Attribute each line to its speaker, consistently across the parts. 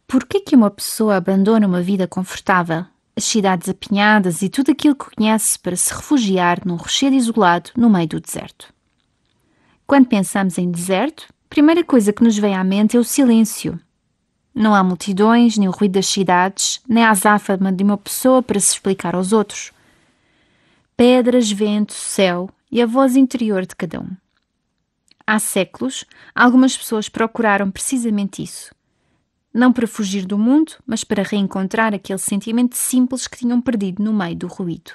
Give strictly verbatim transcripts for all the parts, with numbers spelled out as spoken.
Speaker 1: Por que que uma pessoa abandona uma vida confortável, as cidades apinhadas e tudo aquilo que conhece para se refugiar num rochedo isolado no meio do deserto? Quando pensamos em deserto, a primeira coisa que nos vem à mente é o silêncio. Não há multidões, nem o ruído das cidades, nem a azáfama de uma pessoa para se explicar aos outros. Pedras, vento, céu e a voz interior de cada um. Há séculos, algumas pessoas procuraram precisamente isso. Não para fugir do mundo, mas para reencontrar aquele sentimento simples que tinham perdido no meio do ruído.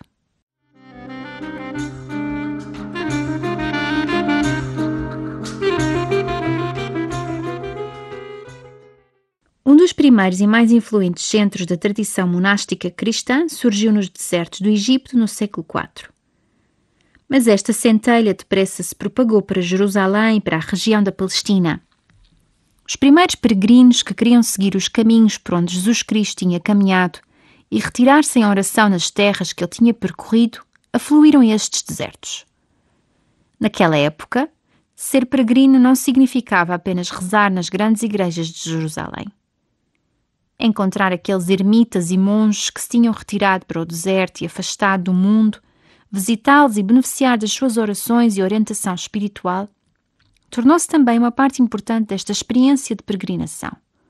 Speaker 1: Um dos primeiros e mais influentes centros da tradição monástica cristã surgiu nos desertos do Egito no século quatro. Mas esta centelha depressa se propagou para Jerusalém e para a região da Palestina. Os primeiros peregrinos que queriam seguir os caminhos por onde Jesus Cristo tinha caminhado e retirar-se em oração nas terras que ele tinha percorrido, afluíram a estes desertos. Naquela época, ser peregrino não significava apenas rezar nas grandes igrejas de Jerusalém. Encontrar aqueles ermitas e monges que se tinham retirado para o deserto e afastado do mundo, visitá-los e beneficiar das suas orações e orientação espiritual, tornou-se também uma parte importante desta experiência de peregrinação.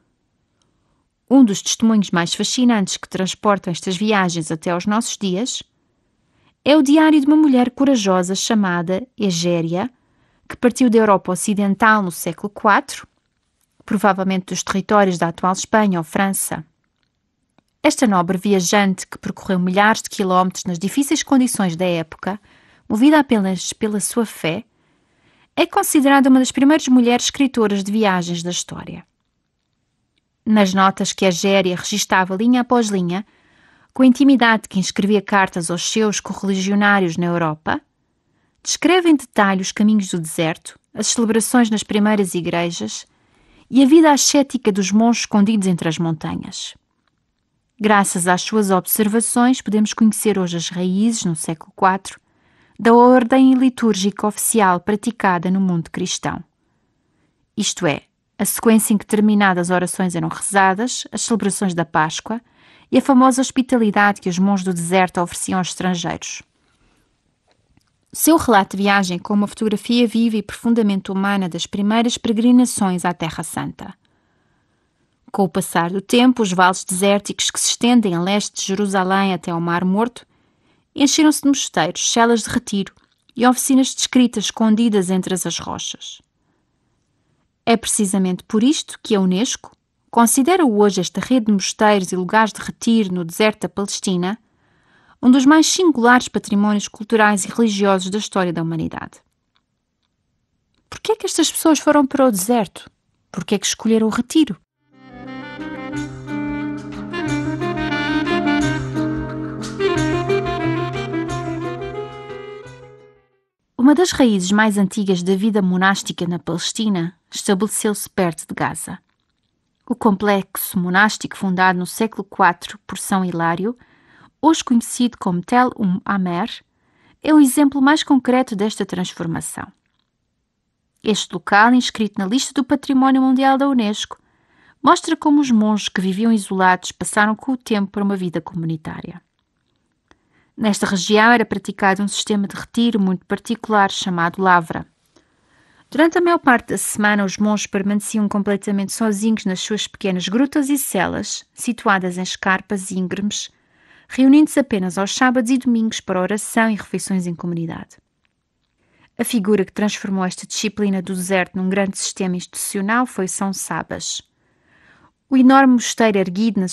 Speaker 1: Um dos testemunhos mais fascinantes que transportam estas viagens até aos nossos dias é o diário de uma mulher corajosa chamada Egéria, que partiu da Europa Ocidental no século quatro, provavelmente dos territórios da atual Espanha ou França. Esta nobre viajante, que percorreu milhares de quilómetros nas difíceis condições da época, movida apenas pela sua fé, é considerada uma das primeiras mulheres escritoras de viagens da história. Nas notas que a Egéria registava linha após linha, com a intimidade que escrevia cartas aos seus correligionários na Europa, descreve em detalhe os caminhos do deserto, as celebrações nas primeiras igrejas e a vida ascética dos monges escondidos entre as montanhas. Graças às suas observações, podemos conhecer hoje as raízes, no século quatro, da ordem litúrgica oficial praticada no mundo cristão. Isto é, a sequência em que determinadas orações eram rezadas, as celebrações da Páscoa e a famosa hospitalidade que os monges do deserto ofereciam aos estrangeiros. Seu relato de viagem com uma fotografia viva e profundamente humana das primeiras peregrinações à Terra Santa. Com o passar do tempo, os vales desérticos que se estendem a leste de Jerusalém até ao Mar Morto encheram-se de mosteiros, celas de retiro e oficinas de escrita escondidas entre as rochas. É precisamente por isto que a Unesco considera hoje esta rede de mosteiros e lugares de retiro no deserto da Palestina um dos mais singulares patrimónios culturais e religiosos da história da humanidade. Por que é que estas pessoas foram para o deserto? Por que é que escolheram o retiro? Uma das raízes mais antigas da vida monástica na Palestina estabeleceu-se perto de Gaza. O complexo monástico fundado no século quatro por São Hilário, hoje conhecido como Tel Umm Amer, é o exemplo mais concreto desta transformação. Este local, inscrito na lista do Património Mundial da Unesco, mostra como os monges que viviam isolados passaram com o tempo para uma vida comunitária. Nesta região era praticado um sistema de retiro muito particular chamado lavra. Durante a maior parte da semana, os monges permaneciam completamente sozinhos nas suas pequenas grutas e celas, situadas em escarpas íngremes, reunindo-se apenas aos sábados e domingos para oração e refeições em comunidade. A figura que transformou esta disciplina do deserto num grande sistema institucional foi São Sabas. O enorme mosteiro erguido nas